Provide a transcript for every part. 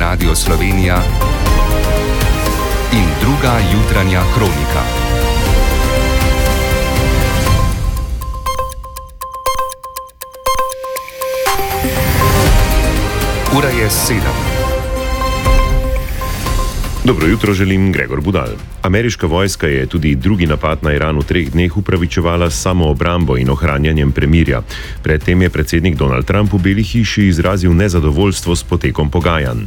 Radio Slovenija in druga jutranja kronika. Ura je 7. Dobro jutro želim, Gregor Budal. Ameriška vojska je tudi drugi napad na Iran v 3 dneh upravičevala s samoobrambo in ohranjanjem premirja. Predtem je predsednik Donald Trump v Beli hiši izrazil nezadovoljstvo s potekom pogajanj.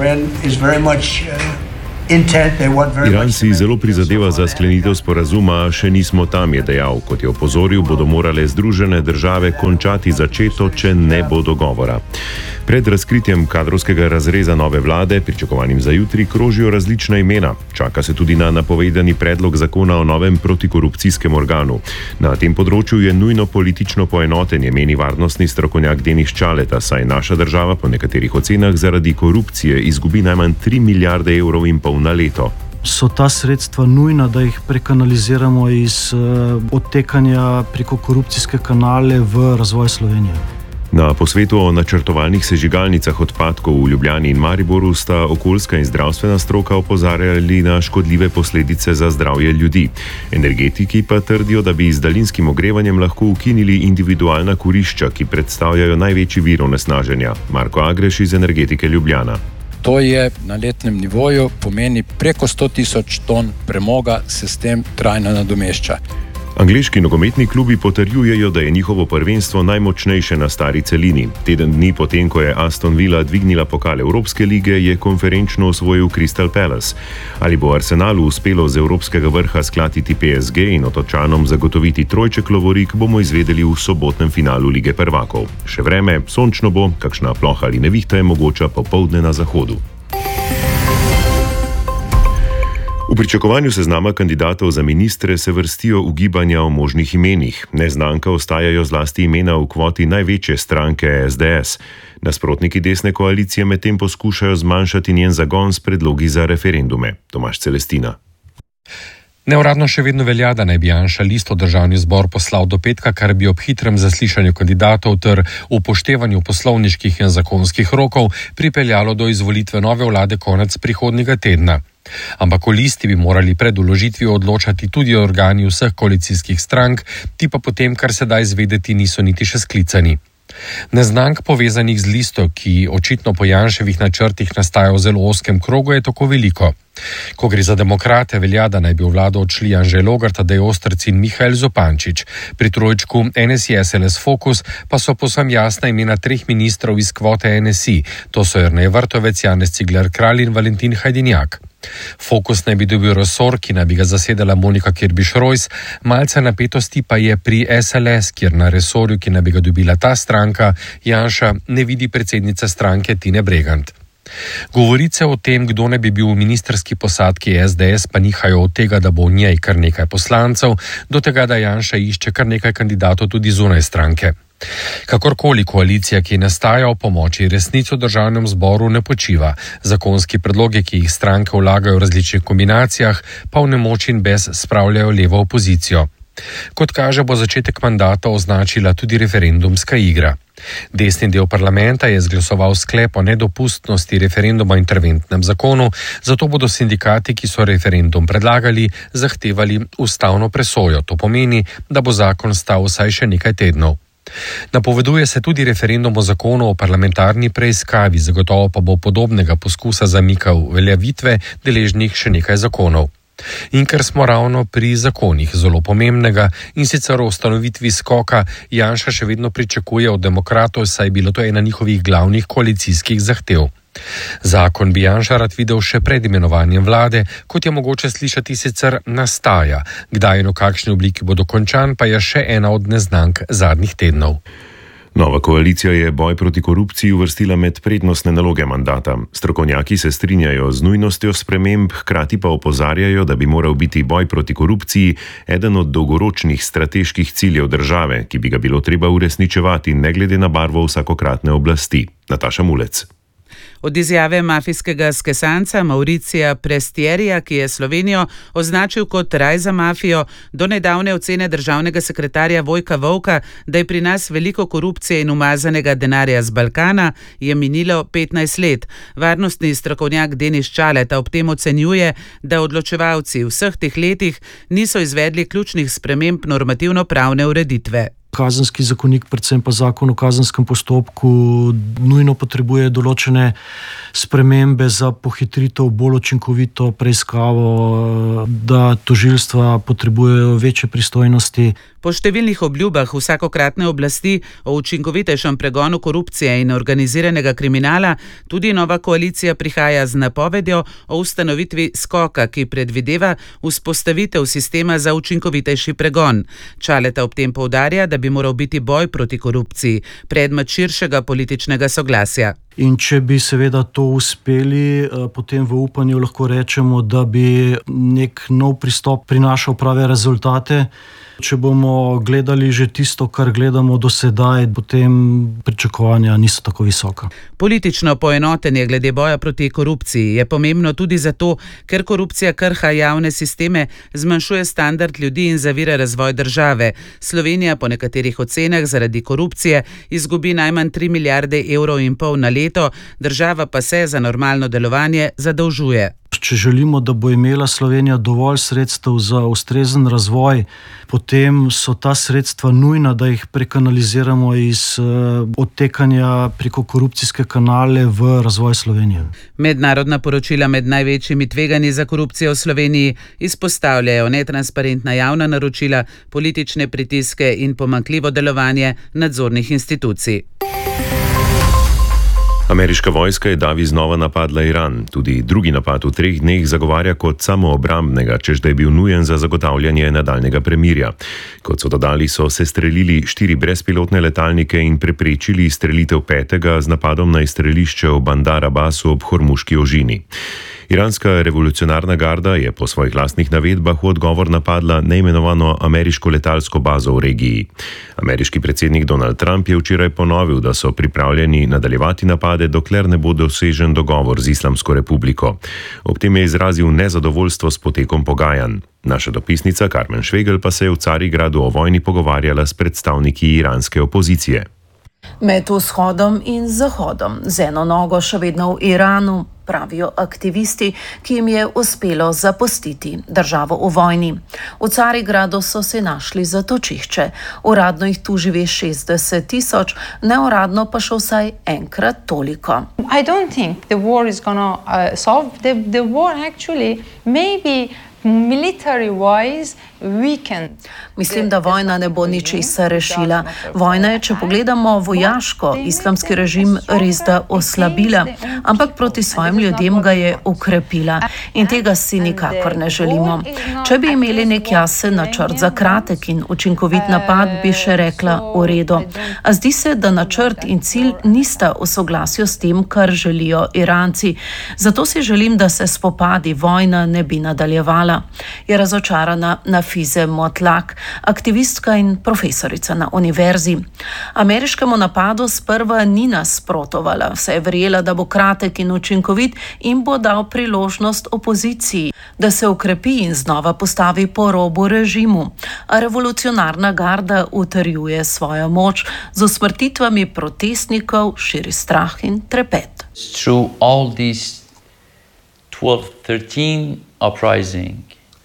Iran si zelo prizadeva za sklenitev sporazuma, še nismo tam, je dejal. Kot je opozoril, bodo morale Združene države končati začeto, če ne bo dogovora. Pred razkritjem kadrovskega razreza nove vlade, pričakovanim za jutri, krožijo različna imena. Čaka se tudi na napovedani predlog zakona o novem protikorupcijskem organu. Na tem področju je nujno politično poenotenje, meni varnostni strokovnjak Denis Čaleta, saj naša država po nekaterih ocenah zaradi korupcije izgubi najmanj 3 milijarde evrov in pol na leto. So ta sredstva nujna, da jih prekanaliziramo iz odtekanja preko korupcijske kanale v razvoj Slovenije? Na posvetu o načrtovanih sežigalnicah odpadkov v Ljubljani in Mariboru sta okoljska in zdravstvena stroka opozarjali na škodljive posledice za zdravje ljudi. Energetiki pa trdijo, da bi z daljinskim ogrevanjem lahko ukinili individualna kurišča, ki predstavljajo največji vir onesnaženja. Marko Agreš iz Energetike Ljubljana. To je na letnem nivoju, pomeni preko 100.000 ton premoga, se s tem trajno nadomešča. Angleški nogometni klubi potrjujejo, da je njihovo prvenstvo najmočnejše na stari celini. Teden dni potem, ko je Aston Villa dvignila pokal Evropske lige, je konferenčno osvojil Crystal Palace. Ali bo Arsenalu uspelo z evropskega vrha sklatiti PSG in Otočanom zagotoviti trojček lovorik, bomo izvedeli v sobotnem finalu Lige prvakov. Še vreme, sončno bo, kakšna ploha ali nevihta je mogoča popoldne na zahodu. V pričakovanju seznama kandidatov za ministre se vrstijo ugibanja o možnih imenih. Neznanka ostajajo zlasti imena v kvoti največje stranke SDS. Nasprotniki desne koalicije medtem poskušajo zmanjšati njen zagon s predlogi za referendume. Tomaž Celestina. Neuradno še vedno velja, da naj bi Janša listo državni zbor poslal do petka, kar bi ob hitrem zaslišanju kandidatov ter upoštevanju poslovniških in zakonskih rokov pripeljalo do izvolitve nove vlade konec prihodnjega tedna. Ampak o listi bi morali pred vložitvijo odločati tudi organi vseh koalicijskih strank, ti pa potem, kar se da izvedeti, niso niti še sklicani. Neznank povezanih z listo, ki očitno po Janševih načrtih nastaja v zelo ozkem krogu, je tako veliko. Ko gre za demokrate, velja, da naj bi v vlado odšli Anže Logar, Tadej Ostrc in Mihael Zupančič. Pri trojčku NSI SLS Fokus pa so povsem jasna imena 3 ministrov iz kvote NSI. To so Jernej Vrtovec, Janez Cigler Kralj in Valentin Hajdinjak. Fokus naj bi dobil resor, ki naj bi ga zasedala Monika Kirbiš-Rojs, malce napetosti pa je pri SLS, kjer na resorju, ki naj bi ga dobila ta stranka, Janša ne vidi predsednice stranke Tine Bregant. Govorice o tem, kdo ne bi bil v ministerski posadki SDS, pa nihajo od tega, da bo v njej kar nekaj poslancev, do tega, da Janša išče kar nekaj kandidatov tudi zunaj stranke. Kakorkoli koalicija, ki nastaja o pomoči resnico v državnem zboru, ne počiva. Zakonski predloge, ki jih stranke vlagajo v različnih kombinacijah, pa v nemoč in bes spravljajo levo opozicijo. Kot kaže, bo začetek mandata označila tudi referendumska igra. Desni del parlamenta je izglasoval sklep o nedopustnosti referenduma o interventnem zakonu, zato bodo sindikati, ki so referendum predlagali, zahtevali ustavno presojo. To pomeni, da bo zakon stal vsaj še nekaj tednov. Napoveduje se tudi referendum o zakonu o parlamentarni preiskavi, zagotovo pa bo podobnega poskusa zamika uveljavitve deležnih še nekaj zakonov. In ker smo ravno pri zakonih zelo pomembnega in sicer o ustanovitvi skoka, Janša še vedno pričakuje od demokratov, saj je bilo to ena njihovih glavnih koalicijskih zahtev. Zakon bi Janša rad videl še pred imenovanjem vlade, kot je mogoče slišati sicer nastaja. Kdaj in v kakšni obliki bo dokončan, pa je še ena od neznank zadnjih tednov. Nova koalicija je boj proti korupciji uvrstila med prednostne naloge mandata. Strokovnjaki se strinjajo z nujnostjo sprememb, hkrati pa opozarjajo, da bi moral biti boj proti korupciji eden od dolgoročnih strateških ciljev države, ki bi ga bilo treba uresničevati ne glede na barvo vsakokratne oblasti. Nataša Mulec. Od izjave mafijskega skesanca Mauricija Prestierija, ki je Slovenijo označil kot raj za mafijo, do nedavne ocene državnega sekretarja Vojka Volka, da je pri nas veliko korupcije in umazanega denarja z Balkana, je minilo 15 let. Varnostni strokovnjak Denis Čaleta ob tem ocenjuje, da odločevalci v vseh teh letih niso izvedli ključnih sprememb normativno-pravne ureditve. Kazenski zakonik, predvsem pa zakon o kazenskem postopku, nujno potrebuje določene spremembe za pohitritev, bolj učinkovito preiskavo, da tožilstva potrebujejo večje pristojnosti. Po številnih obljubah vsakokratne oblasti o učinkovitejšem pregonu korupcije in organiziranega kriminala tudi nova koalicija prihaja z napovedjo o ustanovitvi skoka, ki predvideva vzpostavitev sistema za učinkovitejši pregon. Čaleta ob tem poudarja, da bi moral biti boj proti korupciji predmet širšega političnega soglasja. In če bi seveda to uspeli, potem v upanju lahko rečemo, da bi nek nov pristop prinašal prave rezultate. Če bomo gledali že tisto, kar gledamo do sedaj, potem pričakovanja niso tako visoka. Politično poenotenje glede boja proti korupciji je pomembno tudi zato, ker korupcija krha javne sisteme, zmanjšuje standard ljudi in zavira razvoj države. Slovenija po nekaterih ocenah zaradi korupcije izgubi najmanj 3,5 milijarde evrov na leto, država pa se za normalno delovanje zadolžuje. Če želimo, da bo imela Slovenija dovolj sredstev za ustrezen razvoj, potem so ta sredstva nujna, da jih prekanaliziramo iz odtekanja preko korupcijske kanale v razvoj Slovenije. Mednarodna poročila med največjimi tveganji za korupcijo v Sloveniji izpostavljajo netransparentna javna naročila, politične pritiske in pomanjkljivo delovanje nadzornih institucij. Ameriška vojska je davi znova napadla Iran. Tudi drugi napad v 3 dneh zagovarja kot samoobrambnega, čež da je bil nujen za zagotavljanje nadaljnega premirja. Kot so dodali, so sestrelili 4 brezpilotne letalnike in preprečili izstrelitev 5. z napadom na izstrelišče v Bandar Abbasu ob Hormuški ožini. Iranska revolucionarna garda je po svojih lastnih navedbah v odgovor napadla neimenovano ameriško letalsko bazo v regiji. Ameriški predsednik Donald Trump je včeraj ponovil, da so pripravljeni nadaljevati napade, dokler ne bo dosežen dogovor z Islamsko republiko. Ob tem je izrazil nezadovoljstvo s potekom pogajanj. Naša dopisnica Karmen Švegel pa se je v Carigradu o vojni pogovarjala s predstavniki iranske opozicije. Med vzhodom in zahodom, z eno nogo še vedno v Iranu, pravijo aktivisti, ki jim je uspelo zapustiti državo v vojni. V Carigradu so se našli zatočišče. Uradno jih tu živi 60,000, neuradno pa še vsaj enkrat toliko. I don't think the war is gonna solve the war actually maybe military-wise weakened. Mislim, da vojna ne bo ničesar rešila. Vojna je, če pogledamo vojaško, islamski režim res da oslabila, ampak proti svojim ljudem ga je ukrepila. In tega si nikakor ne želimo. Če bi imeli nek jasen načrt za kratek in učinkovit napad, bi še rekla v redu. A zdi se, da načrt in cilj nista v soglasju s tem, kar želijo Iranci. Zato si želim, da se spopadi, vojna ne bi nadaljevala. Je razočarana Nafize Motlak, aktivistka in profesorica na univerzi. Ameriškemu napadu sprva ni nasprotovala, saj je verjela, da bo kratek in učinkovit in bo dal priložnost opoziciji, da se ukrepi in znova postavi po robu režimu. A revolucionarna garda utrjuje svojo moč, z usmrtitvami protestnikov širi strah in trepet. Through all these 12-13 uprising,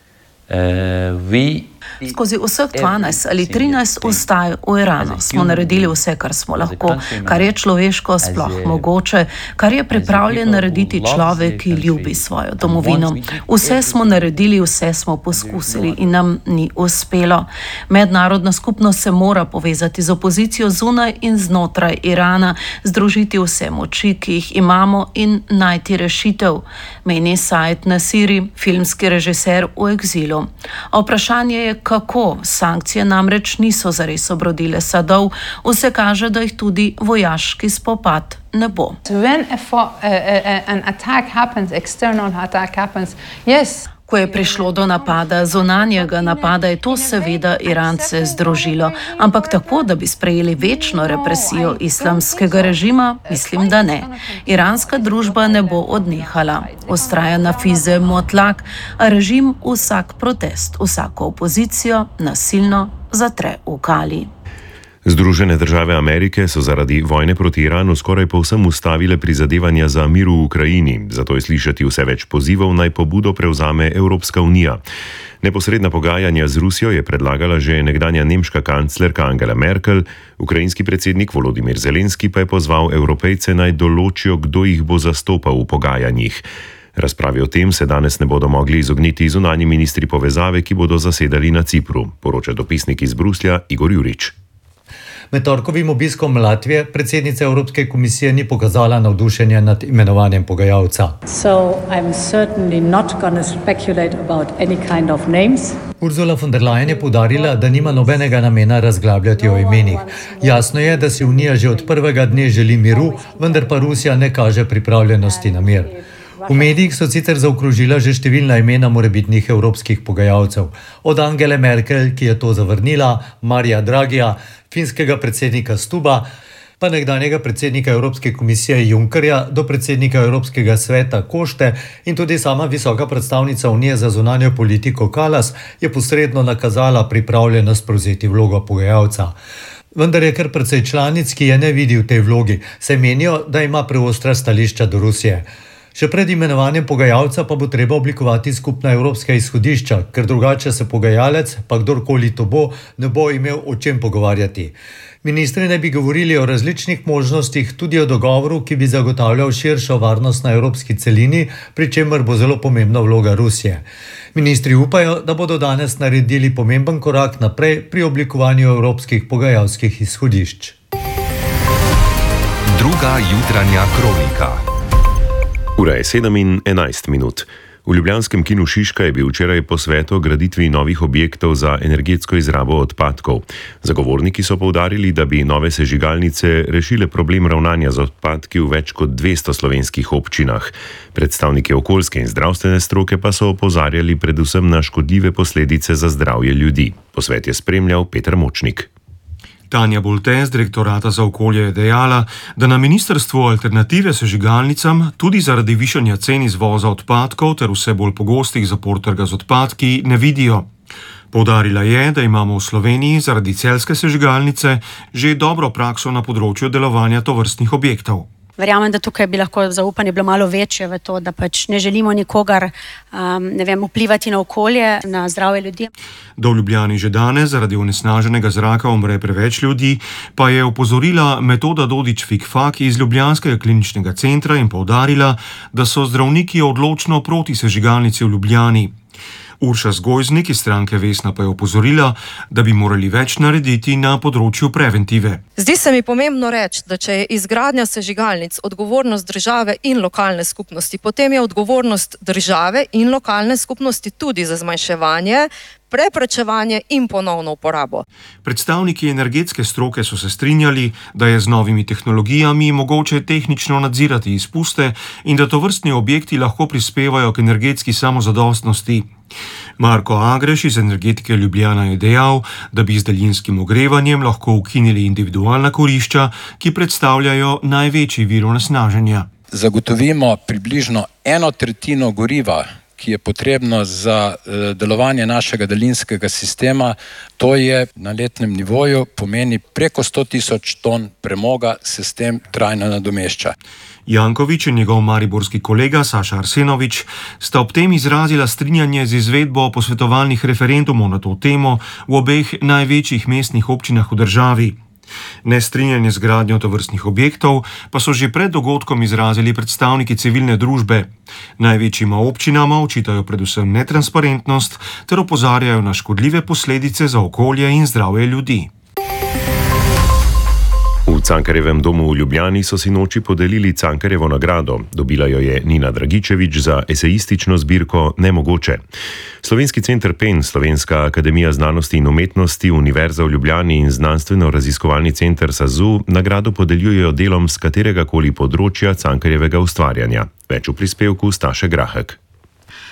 Skozi vseh 12 ali 13 vstaj v Iranu smo naredili vse, kar smo lahko, kar je človeško sploh mogoče, kar je pripravljen narediti človek, ki ljubi svojo domovino. Vse smo naredili, vse smo poskusili in nam ni uspelo. Mednarodna skupnost se mora povezati z opozicijo zunaj in znotraj Irana, združiti vse moči, ki jih imamo in najti rešitev, meni Said Nasiri, filmski režiser v egzilu. Vprašanje je, kako. Sankcije namreč niso zares obrodile sadov, vse kaže, da jih tudi vojaški spopad ne bo. When an attack happens, external attack happens, yes. Ko je prišlo do napada, zunanjega napada, je to seveda Irance združilo, ampak tako, da bi sprejeli večno represijo islamskega režima, mislim, da ne. Iranska družba ne bo odnehala. Vztraja nafize motlak, a režim vsak protest, vsako opozicijo nasilno zatre v kali. Združene države Amerike so zaradi vojne proti Iranu skoraj povsem ustavile prizadevanja za mir v Ukrajini, zato je slišati vse več pozivov, naj pobudo prevzame Evropska unija. Neposredna pogajanja z Rusijo je predlagala že nekdanja nemška kanclerka Angela Merkel, ukrajinski predsednik Volodimir Zelenski pa je pozval Evropejce naj določijo, kdo jih bo zastopal v pogajanjih. Razpravi o tem se danes ne bodo mogli izogniti zunanji ministri povezave, ki bodo zasedali na Cipru, poroča dopisnik iz Bruslja Igor Jurič. Med torkovim obiskom Latvije predsednica Evropske komisije ni pokazala navdušenja nad imenovanjem pogajalca. Ursula von der Leyen je poudarila, da nima nobenega namena razglabljati o imenih. Jasno je, da si Unija že od prvega dne želi miru, vendar pa Rusija ne kaže pripravljenosti na mir. V medijih so sicer zaokrožila že številna imena morebitnih evropskih pogajalcev. Od Angele Merkel, ki je to zavrnila, Marija Dragija, finskega predsednika Stuba, pa nekdanjega predsednika Evropske komisije Junckerja do predsednika Evropskega sveta Košte in tudi sama visoka predstavnica Unije za zunanjo politiko Kallas je posredno nakazala pripravljenost prevzeti vlogo pogajalca. Vendar je kar precej članic, ki je ne vidi v tej vlogi, saj menijo, da ima preostra stališča do Rusije. Še pred imenovanjem pogajalca pa bo treba oblikovati skupna evropska izhodišča, ker drugače se pogajalec, pa kdorkoli to bo, ne bo imel o čem pogovarjati. Ministri ne bi govorili o različnih možnostih, tudi o dogovoru, ki bi zagotavljal širšo varnost na evropski celini, pri čemer bo zelo pomembna vloga Rusije. Ministri upajo, da bodo danes naredili pomemben korak naprej pri oblikovanju evropskih pogajalskih izhodišč. Druga jutranja kronika. Ura je 7:11. V ljubljanskem kinu Šiška je bil včeraj posvet o graditvi novih objektov za energetsko izrabo odpadkov. Zagovorniki so poudarili, da bi nove sežigalnice rešile problem ravnanja z odpadki v več kot 200 slovenskih občinah. Predstavniki okoljske in zdravstvene stroke pa so opozarjali predvsem na škodljive posledice za zdravje ljudi. Posvet je spremljal Peter Močnik. Tanja Bolte z Direktorata za okolje je dejala, da na ministrstvu alternative sežigalnicam tudi zaradi višanja cen izvoza odpadkov ter vse bolj pogostih zapor trga z odpadki ne vidijo. Poudarila je, da imamo v Sloveniji zaradi celjske sežigalnice že dobro prakso na področju delovanja tovrstnih objektov. Verjamem, da tukaj bi lahko zaupanje bilo malo večje v to, da pač ne želimo nikogar vplivati na okolje, na zdravje ljudi. Da v Ljubljani že danes zaradi onesnaženega zraka umre preveč ljudi, pa je opozorila Metoda Dodič-Fikfak iz Ljubljanskega kliničnega centra in poudarila, da so zdravniki odločno proti sežigalnici v Ljubljani. Urša Zgojznik iz stranke Vesna pa je opozorila, da bi morali več narediti na področju preventive. Zdi se mi pomembno reči, da če je izgradnja sežigalnic odgovornost države in lokalne skupnosti, potem je odgovornost države in lokalne skupnosti tudi za zmanjševanje, preprečevanje in ponovno uporabo. Predstavniki energetske stroke so se strinjali, da je z novimi tehnologijami mogoče tehnično nadzirati izpuste in da tovrstni objekti lahko prispevajo k energetski samozadostnosti. Marko Agreš iz Energetike Ljubljana je dejal, da bi z daljinskim ogrevanjem lahko ukinili individualna kurišča, ki predstavljajo največji vir onesnaženja. Zagotovimo približno 1/3 goriva, ki je potrebno za delovanje našega daljinskega sistema, to je na letnem nivoju pomeni preko 100.000 ton premoga, se s tem trajno nadomešča. Janković in njegov mariborski kolega Saša Arsenović sta ob tem izrazila strinjanje z izvedbo posvetovalnih referendumov na to temo v obeh največjih mestnih občinah v državi. Nestrinjanje z gradnjo tovrstnih objektov pa so že pred dogodkom izrazili predstavniki civilne družbe. Največjima občinama očitajo predvsem netransparentnost ter opozarjajo na škodljive posledice za okolje in zdravje ljudi. V Cankarjevem domu v Ljubljani so sinoči podelili Cankarjevo nagrado. Dobila jo je Nina Dragičević za esejistično zbirko Nemogoče. Slovenski center PEN, Slovenska akademija znanosti in umetnosti, Univerza v Ljubljani in znanstveno-raziskovalni center SAZU nagrado podeljujejo delom z kateregakoli področja Cankarjevega ustvarjanja. Več v prispevku Staše Grahek.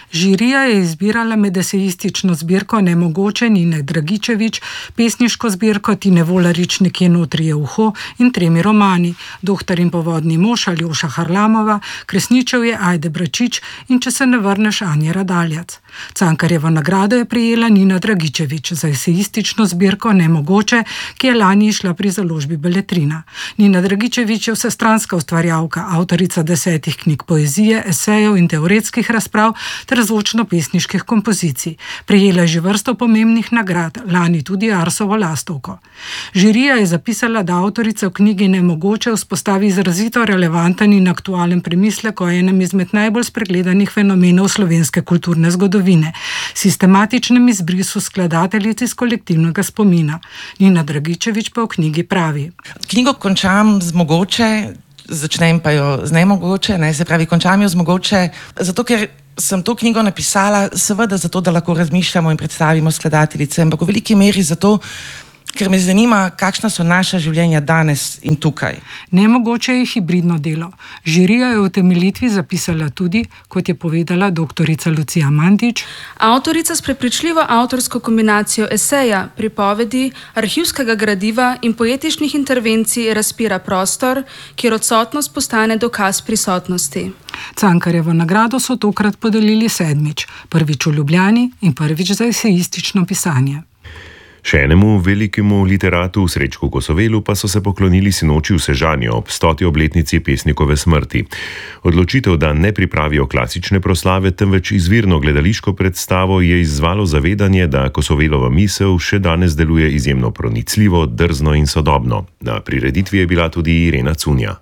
Žirija je izbirala med esejistično zbirko Nemogoče Nine Dragičević, pesniško zbirko Tine Volarič Nekje notri je uho in 3 romani Dohtar in povodni mož Aljoša Harlamova, Kresničev je Ajde Bračič in Če se ne vrneš Anje Radaljac. Cankarjevo nagrado je prejela Nina Dragičević za esejistično zbirko Nemogoče, ki je lani išla pri založbi Beletrina. Nina Dragičević je vsestranska ustvarjalka, avtorica 10 knjig poezije, esejev in teoretskih razprav ter zvočno-pesniških kompozicij. Prejela je že vrsto pomembnih nagrad, lani tudi Arsovo lastovko. Žirija je zapisala, da avtorica v knjigi Nemogoče vzpostavi izrazito relevanten in aktualen premislek o enem izmed najbolj spregledanih fenomenov slovenske kulturne zgodovine, sistematičnem izbrisu skladateljic iz kolektivnega spomina. Nina Dragičević pa v knjigi pravi: Knjigo končam z mogoče, začnem pa jo z nemogoče, se pravi, končam jo z mogoče, zato ker sem to knjigo napisala, seveda zato, da lahko razmišljamo in predstavimo skladateljice, ampak v veliki meri zato, ker me zanima, kakšna so naša življenja danes in tukaj. Nemogoče je hibridno delo. Žirija je v utemeljitvi zapisala tudi, kot je povedala doktorica Lucija Mandić, avtorica s prepričljivo avtorsko kombinacijo eseja, pripovedi, arhivskega gradiva in poetičnih intervencij razpira prostor, kjer odsotnost postane dokaz prisotnosti. Cankarjevo nagrado so tokrat podelili 7, prvič v Ljubljani in prvič za esejistično pisanje. Še enemu velikemu literatu Srečku Kosovelu pa so se poklonili sinoči v Sežanju ob 100. obletnici pesnikove smrti. Odločitev, da ne pripravijo klasične proslave, temveč izvirno gledališko predstavo, je izzvalo zavedanje, da Kosovelova misel še danes deluje izjemno pronicljivo, drzno in sodobno. Na prireditvi je bila tudi Irena Cunja.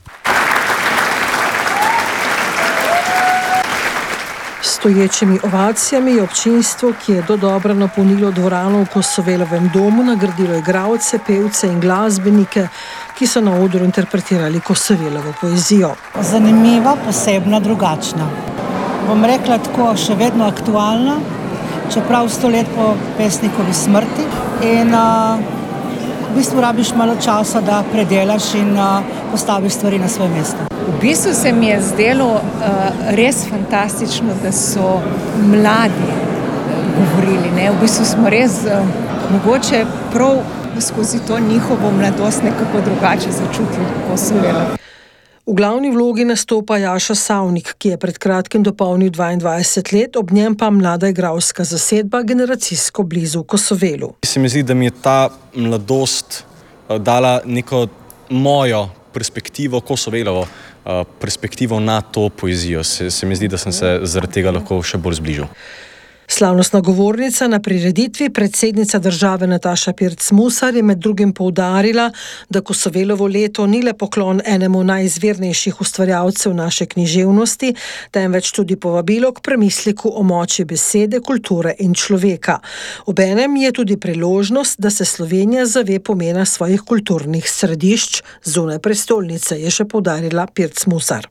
Stoječimi ovacijami je občinstvo, ki je dodobra napolnilo dvorano v Kosovelovem domu, nagradilo igralce, pevce in glasbenike, ki so na odru interpretirali Kosovelovo poezijo. Zanimiva, posebna, drugačna. Bom rekla tako, še vedno aktualna, čeprav 100 let po pesnikovi smrti. In v bistvu rabiš malo časa, da predelaš in postaviš stvari na svoje mesto. V bistvu se mi je zdelo res fantastično, da so mladi govorili. V bistvu smo res mogoče prav skozi to njihovo mladost nekako drugače začutili Kosovelo. V glavni vlogi nastopa Jaša Savnik, ki je pred kratkim dopolnil 22 let, ob njem pa mlada igralska zasedba generacijsko blizu Kosovelu. Se mi zdi, da mi je ta mladost dala neko mojo perspektivo, Kosovelovo perspektivo na to poezijo. Se mi zdi, da sem se zaradi tega lahko še bolj zbližil. Slavnostna govornica na prireditvi, predsednica države Nataša Pirc Musar, je med drugim poudarila, da Kosovelovo leto ni le poklon enemu najizvirnejših ustvarjalcev naše književnosti, temveč tudi povabilo k premisleku o moči besede, kulture in človeka. Obenem je tudi priložnost, da se Slovenija zave pomena svojih kulturnih središč zunaj prestolnice, je še poudarila Pirc Musar.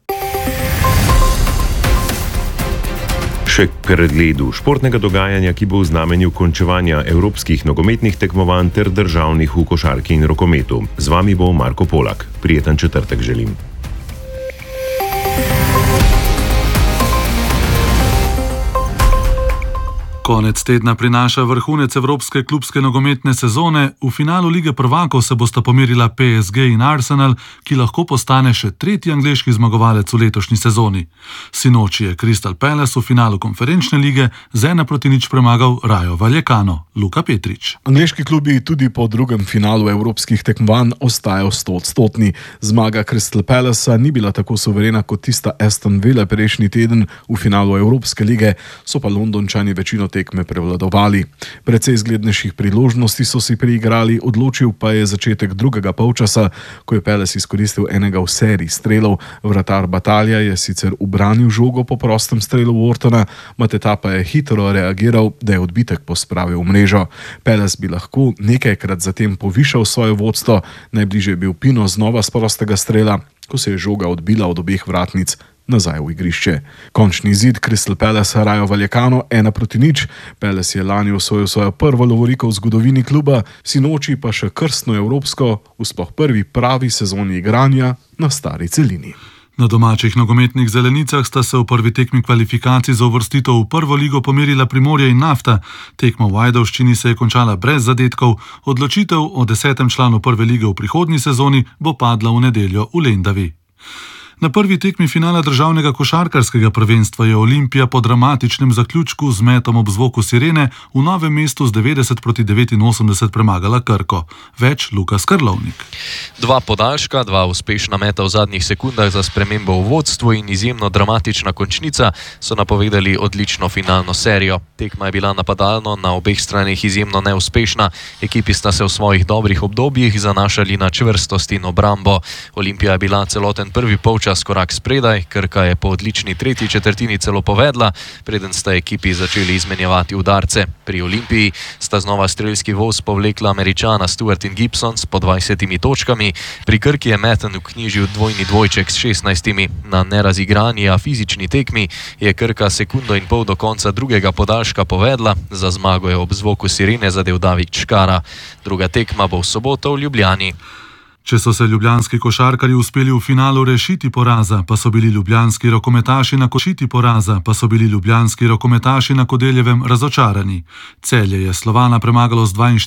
Še k pregledu športnega dogajanja, ki bo v znamenju končevanja evropskih nogometnih tekmovanj ter državnih v košarki in rokometu. Z vami bo Marko Polak. Prijeten četrtek želim. Konec tedna prinaša vrhunec evropske klubske nogometne sezone. V finalu Lige prvakov se bosta pomerila PSG in Arsenal, ki lahko postane še tretji angleški zmagovalec v letošnji sezoni. Sinoči je Crystal Palace v finalu konferenčne lige z 1-0 premagal Rayo Vallecano. Luka Petrič. Angleški klubi tudi po drugem finalu evropskih tekmovanj ostajajo 100-odstotni. Zmaga Crystal Palacea ni bila tako suverena kot tista Aston Villa prejšnji teden v finalu Evropske lige, so pa Londončani večino tekme prevladovali. Precej zglednejših priložnosti so si priigrali, odločil pa je začetek drugega polčasa, ko je Palace izkoristil enega v seriji strelov. Vratar Batalja je sicer ubranil žogo po prostem strelu Whartona, Mateta pa je hitro reagiral, da je odbitek pospravil v mrežo. Palace bi lahko nekajkrat zatem povišal svoje vodstvo, najbližje je bil Pino znova z prostega strela, ko se je žoga odbila od obeh vratnic nazaj v igrišče. Končni izid Crystal Palace Rayo Vallecano 1-0. Palace je lani osvojil svojo prvo lovoriko v zgodovini kluba, sinoči pa še krstno evropsko, v sploh prvi pravi sezoni igranja na stari celini. Na domačih nogometnih zelenicah sta se v prvi tekmi kvalifikacij za uvrstitev v prvo ligo pomerila Primorje in Nafta. Tekma v Ajdovščini se je končala brez zadetkov, odločitev o 10. članu prve lige v prihodnji sezoni bo padla v nedeljo v Lendavi. Na prvi tekmi finala državnega košarkarskega prvenstva je Olimpija po dramatičnem zaključku z metom ob zvoku sirene v Novem mestu z 90-89 premagala Krko. Več Lukas Karlovnik. 2 podaljška, 2 uspešna meta v zadnjih sekundah za spremembo v vodstvu in izjemno dramatična končnica so napovedali odlično finalno serijo. Tekma je bila napadalno na obeh stranih izjemno neuspešna. Ekipi sta se v svojih dobrih obdobjih zanašali na čvrstost in obrambo. Olimpija je bila celoten prvi polčas korak spredaj, Krka je po odlični tretji četrtini celo povedla, preden sta ekipi začeli izmenjevati udarce. Pri Olimpiji sta znova strelski voz povlekla Američana Stewart in Gibson s po 20 točkami, pri Krki je Metten vknjižil dvojni dvojček s 16. Na nerazigrani, a fizični tekmi je Krka sekundo in pol do konca drugega podaljška povedla, za zmago je ob zvoku sirene zadel David Škara. Druga tekma bo v soboto v Ljubljani. Če so se ljubljanski košarkarji uspeli v finalu rešiti poraza, pa so bili ljubljanski rokometaši na Kodeljevem razočarani. Celje je Slovana premagalo z